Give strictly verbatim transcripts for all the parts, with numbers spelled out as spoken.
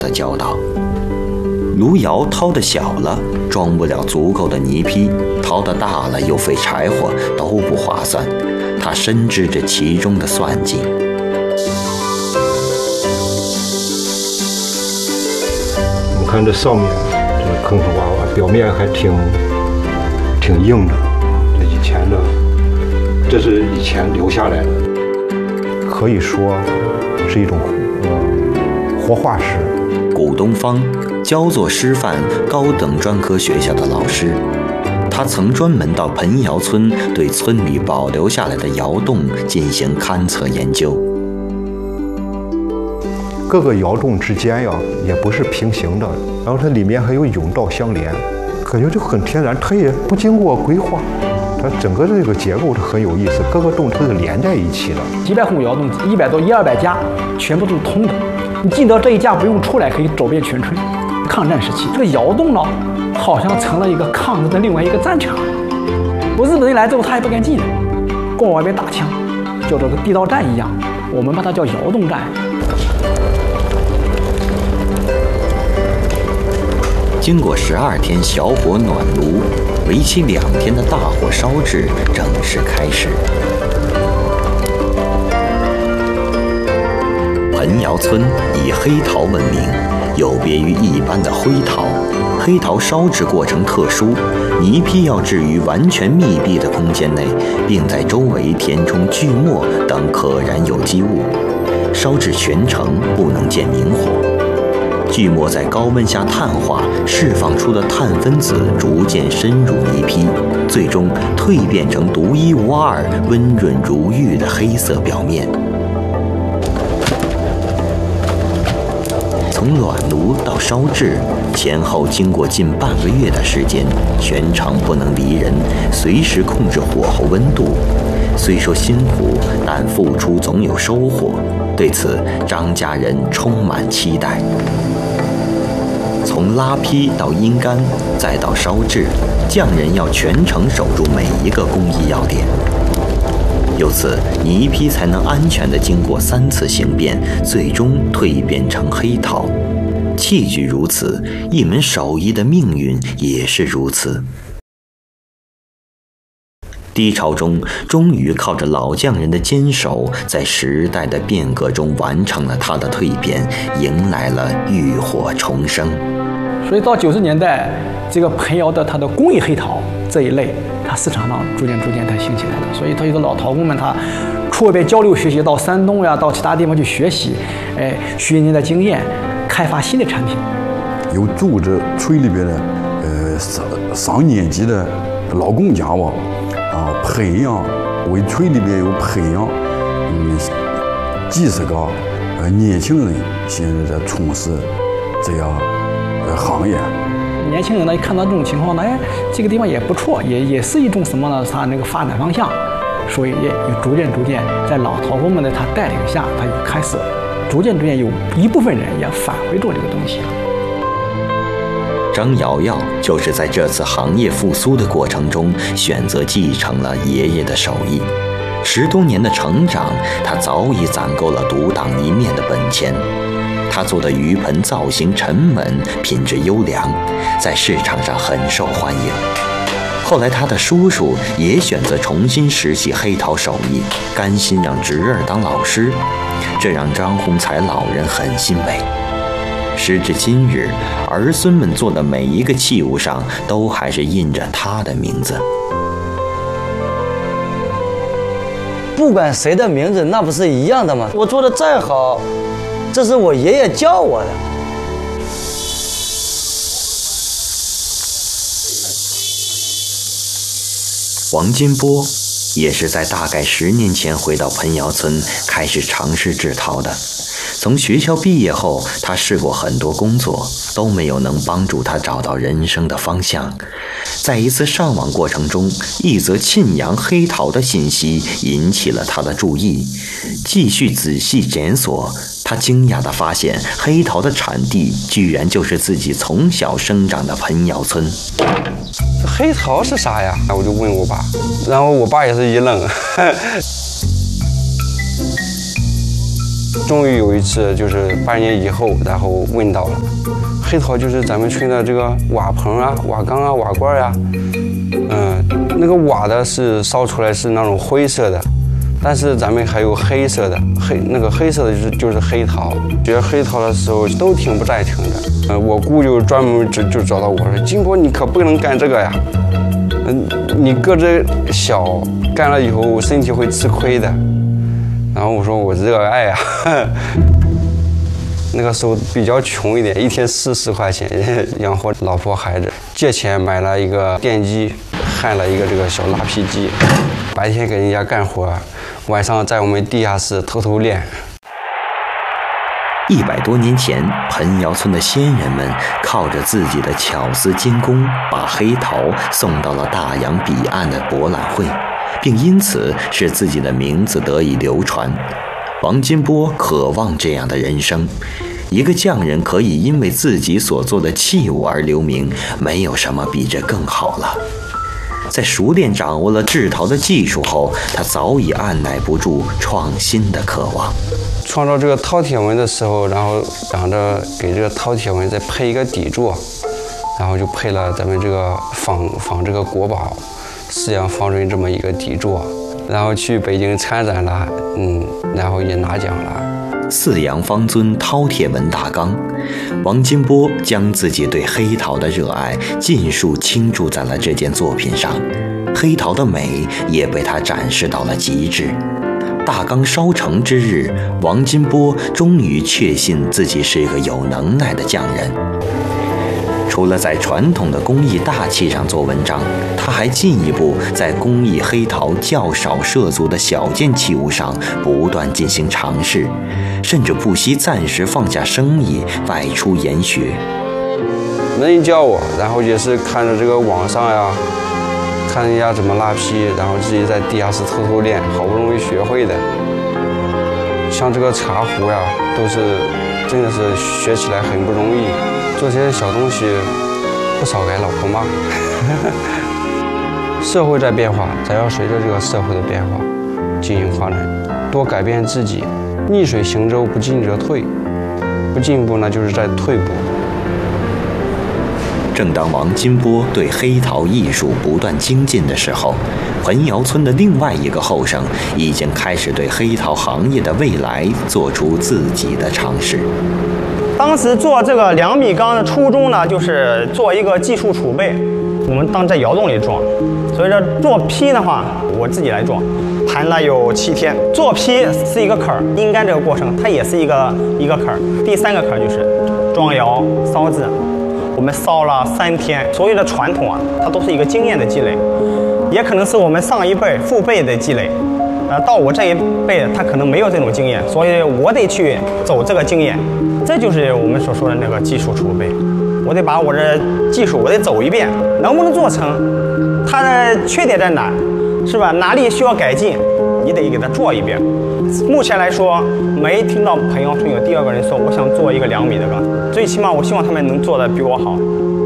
的教导。炉窑掏得小了，装不了足够的泥坯；掏得大了，又费柴火，都不划算。他深知着其中的算计。 我看这上面这个坑坑洼洼，表面还挺挺硬的。这以前的，这是以前留下来的，可以说是一种呃活化石。 古东方，焦作师范高等专科学校的老师，他曾专门到彭窑村对村里保留下来的窑洞进行勘测研究。 各个窑洞之间呀，也不是平行的，然后它里面还有甬道相连，感觉就很天然，它也不经过规划，它整个这个结构它很有意思，各个洞它是连在一起的。 几百户窑洞，一百多一二百家，全部都是通的。你进到这一家不用出来，可以走遍全村。抗战时期，这个窑洞呢，好像成了一个抗日的另外一个战场。我日本人来之后，他也不敢进人，光外边打枪，就这个地道战一样，我们把它叫窑洞战。 经过十二天小火暖炉，为期两天的大火烧制正式开始。彭窑村以黑陶闻名，有别于一般的灰陶。黑陶烧制过程特殊，泥坯要置于完全密闭的空间内，并在周围填充锯末等可燃有机物，烧制全程不能见明火。锯末在高温下碳化，释放出的碳分子逐渐深入泥坯，最终蜕变成独一无二、温润如玉的黑色表面。从暖炉到烧制，前后经过近半个月的时间，全程不能离人，随时控制火候温度。虽说辛苦，但付出总有收获。对此，张家人充满期待。从拉坯到阴干，再到烧制，匠人要全程守住每一个工艺要点。由此，泥坯才能安全地经过三次形变，最终蜕变成黑陶。器具如此，一门手艺的命运也是如此。低潮中，终于靠着老匠人的坚守，在时代的变革中完成了它的蜕变，迎来了浴火重生。 所以到九十年代，这个彭窑的它的工艺黑陶这一类，它市场上逐渐逐渐它兴起来了。所以它有的老陶工们，他出外边交流学习，到山东呀，到其他地方去学习，哎，学人家的经验，开发新的产品。 有组织村里边的呃上上年级的老工匠吧，啊，培养为村里边有培养嗯几十个呃年轻人，现在在从事这样的行业。 年轻人呢，一看到这种情况呢，哎，这个地方也不错，也也是一种什么呢？它那个发展方向，所以也也逐渐逐渐在老陶工们的他带领下，他也开始逐渐逐渐有一部分人也返回做这个东西了。 张瑶瑶就是在这次行业复苏的过程中，选择继承了爷爷的手艺。十多年的成长，他早已攒够了独当一面的本钱。他做的鱼盆造型沉稳，品质优良，在市场上很受欢迎。后来他的叔叔也选择重新拾起黑陶手艺，甘心让侄儿当老师，这让张洪才老人很欣慰。时至今日，儿孙们做的每一个器物上都还是印着他的名字。 不管谁的名字，那不是一样的吗？我做的再好，这是我爷爷教我的。 王金波也是在大概十年前回到彭窑村，开始尝试制陶的。从学校毕业后，他试过很多工作，都没有能帮助他找到人生的方向。在一次上网过程中，一则沁阳黑陶的信息引起了他的注意。继续仔细检索，他惊讶地发现，黑陶的产地居然就是自己从小生长的彭窑村。 黑陶是啥呀？我就问我爸，然后我爸也是一愣。 终于有一次，就是八年以后，然后问到了，黑陶就是咱们村的这个瓦棚啊、瓦缸啊、瓦罐呀，嗯，那个瓦的是烧出来是那种灰色的，但是咱们还有黑色的，黑那个黑色的就是就是黑陶。学黑陶的时候都挺不带挺的，呃，我姑就专门就就找到我说，金波你可不能干这个呀，嗯，你个子小，干了以后身体会吃亏的。然后我说我热爱呀，那个时候比较穷一点，一天四十块钱养活老婆孩子，借钱买了一个电机，焊了一个这个小拉坯机，白天给人家干活，晚上在我们地下室偷偷练。 一百多年前，彭窑村的先人们靠着自己的巧思精工，把黑陶送到了大洋彼岸的博览会，并因此使自己的名字得以流传。王金波渴望这样的人生，一个匠人可以因为自己所做的器物而留名，没有什么比这更好了。在熟练掌握了制陶的技术后，他早已按耐不住创新的渴望。 创造这个饕餮纹的时候，然后想着给这个饕餮纹再配一个底座，然后就配了咱们这个仿仿这个国宝四羊方锥这么一个底座，然后去北京参展了，嗯，然后也拿奖了。 四羊方尊饕餮纹大缸，王金波将自己对黑陶的热爱尽数倾注在了这件作品上，黑陶的美也被他展示到了极致。大缸烧成之日，王金波终于确信自己是一个有能耐的匠人。除了在传统的工艺大器上做文章，他还进一步在工艺黑陶较少涉足的小件器物上不断进行尝试，甚至不惜暂时放下生意外出研学。 没人教我，然后也是看着这个网上呀，看人家怎么拉坯，然后自己在地下室偷偷练，好不容易学会的。像这个茶壶呀，都是真的是学起来很不容易。做这些小东西，不少给老婆骂。社会在变化，咱要随着这个社会的变化进行发展，多改变自己。逆水行舟，不进则退，不进步呢就是在退步。 正当王金波对黑陶艺术不断精进的时候，彭窑村的另外一个后生已经开始对黑陶行业的未来做出自己的尝试。 当时做这个两米缸的初衷呢，就是做一个技术储备。我们当在窑洞里装，所以说做坯的话，我自己来装，盘了有七天。做坯是一个坎儿，阴干这个过程它也是一个一个坎儿。第三个坎儿就是装窑烧制，我们烧了三天。所有的传统啊，它都是一个经验的积累，也可能是我们上一辈父辈的积累。呃，到我这一辈，他可能没有这种经验，所以我得去走这个经验。这就是我们所说的那个技术储备，我得把我这技术我得走一遍，能不能做成，它的缺点在哪，是吧？哪里需要改进，你得给它做一遍。目前来说，没听到彭窑村有第二个人说我想做一个两米的缸，最起码我希望他们能做得比我好。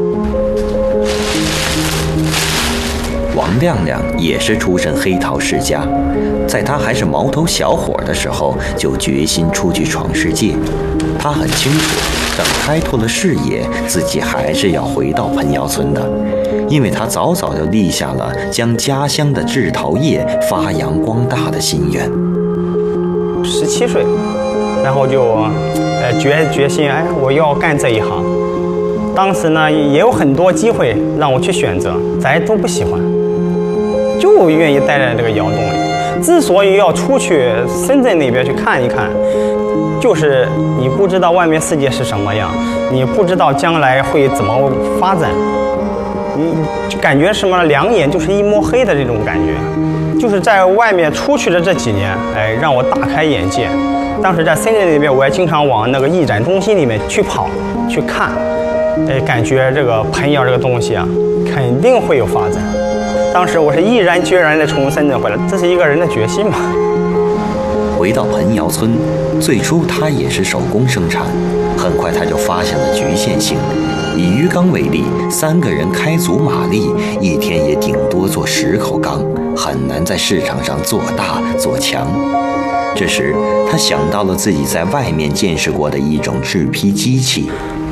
王亮亮也是出身黑陶世家，在他还是毛头小伙的时候，就决心出去闯世界。他很清楚，等开拓了视野，自己还是要回到彭窑村的，因为他早早就立下了将家乡的制陶业发扬光大的心愿。 十七岁，然后就，呃，决决心，哎，我要干这一行。当时呢，也有很多机会让我去选择，咱都不喜欢。就愿意待在这个窑洞里。之所以要出去深圳那边去看一看，就是你不知道外面世界是什么样，你不知道将来会怎么发展，你感觉什么两眼就是一摸黑的这种感觉。就是在外面出去的这几年，哎，让我大开眼界。当时在深圳那边，我也经常往那个艺展中心里面去跑去看，哎，感觉这个彭窑这个东西啊，肯定会有发展。当时我是毅然决然地从深圳回来，这是一个人的决心嘛。 回到彭窑村，最初他也是手工生产，很快他就发现了局限性。以鱼缸为例，三个人开足马力，一天也顶多做十口缸，很难在市场上做大做强。 这时，他想到了自己在外面见识过的一种制坯机器。